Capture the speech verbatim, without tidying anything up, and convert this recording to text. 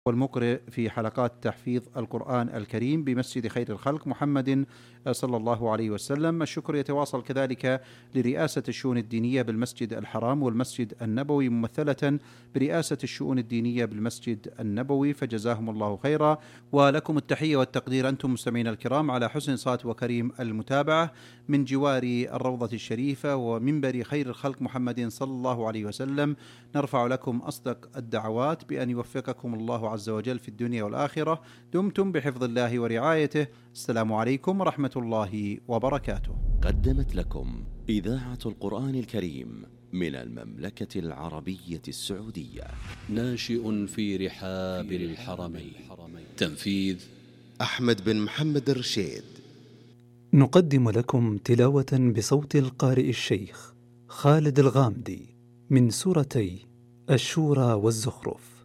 والمقرئ في حلقات تحفيظ القرآن الكريم بمسجد خير الخلق محمد صلى الله عليه وسلم. الشكر يتواصل كذلك لرئاسة الشؤون الدينية بالمسجد الحرام والمسجد النبوي ممثلة برئاسة الشؤون الدينية بالمسجد النبوي، فجزاهم الله خيرا. ولكم التحية والتقدير أنتم مستمعين الكرام على حسن صوت وكريم المتابعة من جوار الروضة الشريفة ومنبر خير الخلق محمد صلى الله عليه وسلم. نرفع لكم أصدق الدعوات بأن يوفقكم الله عز وجل في الدنيا والآخرة. دمتم بحفظ الله ورعايته. السلام عليكم ورحمة الله وبركاته. قدمت لكم إذاعة القرآن الكريم من المملكة العربية السعودية. ناشئ في رحاب الحرمين. تنفيذ أحمد بن محمد الرشيد. نقدم لكم تلاوة بصوت القارئ الشيخ خالد الغامدي من سورتي الشورى والزخرف.